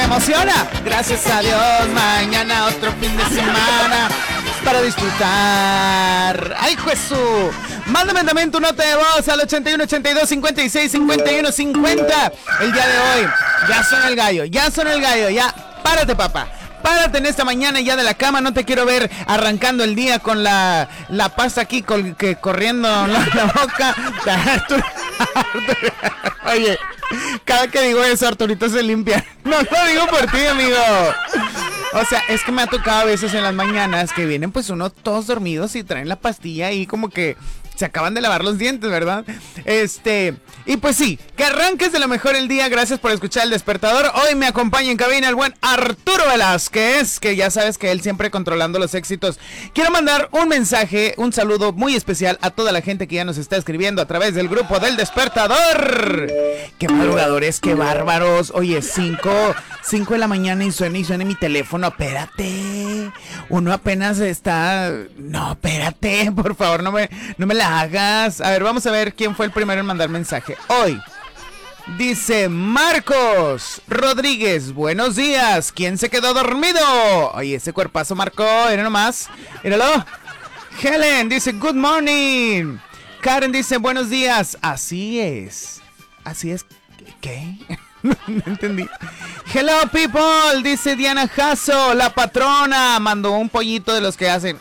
emociona. Gracias a Dios, mañana otro fin de semana para disfrutar. ¡Ay, Jesús! Mándame también tu nota de voz al 81 82 56 51 50. El día de hoy, ya suena el gallo, ya. Párate, papá. Párate en esta mañana ya de la cama, no te quiero ver arrancando el día con la pasta aquí corriendo la boca. Oye, cada que digo eso, Arturito se limpia. No lo digo por ti, amigo. O sea, es que me ha tocado a veces en las mañanas que vienen pues uno todos dormidos y traen la pastilla y como que se acaban de lavar los dientes, ¿verdad? Y pues sí, que arranques de lo mejor el día. Gracias por escuchar El Despertador. Hoy me acompaña en cabina el buen Arturo Velázquez, que ya sabes que él siempre controlando los éxitos. Quiero mandar un mensaje, un saludo muy especial a toda la gente que ya nos está escribiendo a través del grupo del Despertador. ¡Qué madrugadores, qué bárbaros! Oye, 5 de la mañana y suena mi teléfono. Espérate, uno apenas está... No, espérate, por favor, no me la hagas. A ver, vamos a ver quién fue el primero en mandar mensaje. Hoy dice Marcos Rodríguez, buenos días. ¿Quién se quedó dormido? Oye, ese cuerpazo, Marco, era nomás. Míralo. Helen dice good morning. Karen dice buenos días. Así es. ¿Qué? No entendí. Hello people, dice Diana Jasso, la patrona. Mandó un pollito de los que hacen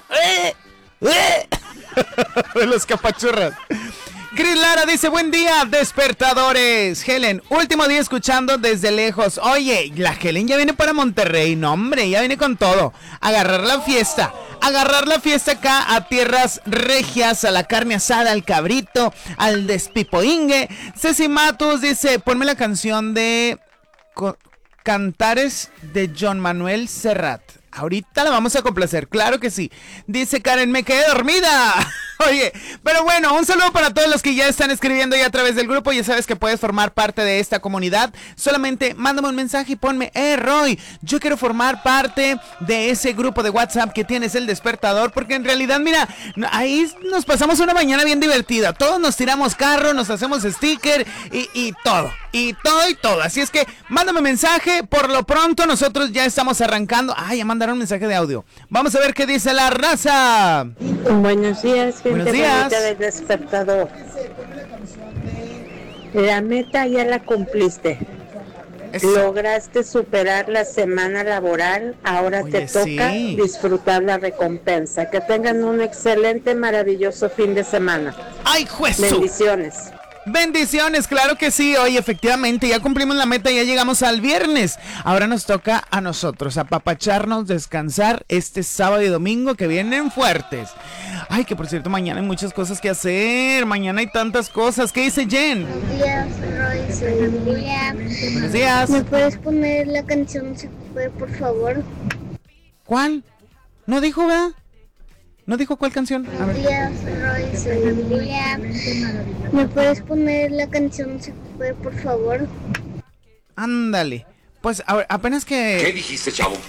de los que apachurras. Cris Lara dice buen día, despertadores. Helen, último día escuchando desde lejos. Oye, la Helen ya viene para Monterrey. No, hombre, ya viene con todo. Agarrar la fiesta acá a tierras regias, a la carne asada, al cabrito, al despipoingue. Ceci Matus dice, ponme la canción de Cantares de John Manuel Serrat. Ahorita la vamos a complacer, claro que sí. Dice Karen, me quedé dormida. Oye, pero bueno, un saludo para todos los que ya están escribiendo ya a través del grupo. Ya sabes que puedes formar parte de esta comunidad. Solamente mándame un mensaje y ponme, Roy, yo quiero formar parte de ese grupo de WhatsApp que tienes El Despertador. Porque en realidad, mira, ahí nos pasamos una mañana bien divertida. Todos nos tiramos carro, nos hacemos sticker y todo. Y todo. Así es que mándame mensaje. Por lo pronto nosotros ya estamos arrancando. Ya mandaron un mensaje de audio. Vamos a ver qué dice la raza. Buenos días, gente. Buenos días. Bonita del Despertador. La meta ya la cumpliste. Lograste superar la semana laboral. Ahora te toca disfrutar la recompensa. Que tengan un excelente, maravilloso fin de semana. ¡Ay, juez! Bendiciones. Bendiciones, claro que sí. Hoy efectivamente ya cumplimos la meta, ya llegamos al viernes. Ahora nos toca a nosotros apapacharnos, descansar este sábado y domingo que vienen fuertes. Ay, que por cierto, mañana hay muchas cosas que hacer. Mañana hay tantas cosas. ¿Qué dice Jen? Buenos días, Roy, soy Julia. Buenos días. ¿Me puedes poner la canción Se Fue, por favor? ¿Cuál? ¿No dijo, verdad? ¿No dijo cuál canción? A ver. Buenos días, Roy, soy Julia. ¿Me puedes poner la canción Se Fue, por favor? Ándale. Pues apenas que... ¿Qué dijiste, chavo?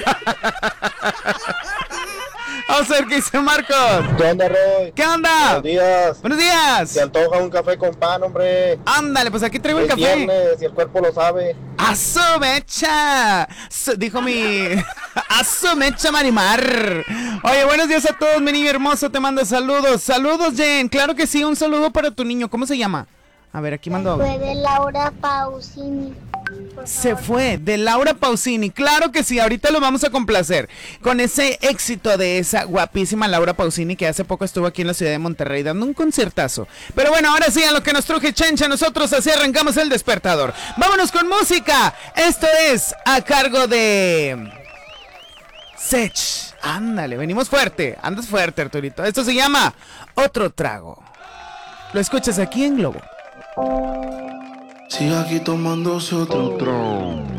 Vamos a ver qué dice Marcos. ¿Qué onda, Roy? ¿Qué onda? Buenos días. Buenos días. Se antoja un café con pan, hombre. Ándale, pues aquí traigo el Es café. viernes y el cuerpo lo sabe. ¡A su mecha! Dijo mi... ¡A su mecha, Marimar! Oye, buenos días a todos, mi niño hermoso. Te mando saludos. Saludos, Jen. Claro que sí, un saludo para tu niño. ¿Cómo se llama? A ver, aquí mandó. Fue de Laura Pausini. Se fue, de Laura Pausini. Claro que sí, ahorita lo vamos a complacer con ese éxito de esa guapísima Laura Pausini que hace poco estuvo aquí en la ciudad de Monterrey dando un conciertazo. Pero bueno, ahora sí, a lo que nos truje Chencha, nosotros así arrancamos El Despertador. Vámonos con música. Esto es a cargo de... Sech. Ándale, venimos fuerte. Andas fuerte, Arturito. Esto se llama Otro Trago. Lo escuchas aquí en Globo. Sigue aquí tomándose otro trago.